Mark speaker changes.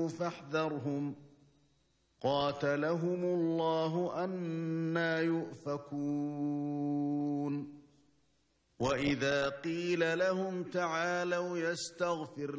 Speaker 1: فاحذرهم قاتلهم الله أنى يؤفكون وإذا قيل لهم تعالوا يستغفر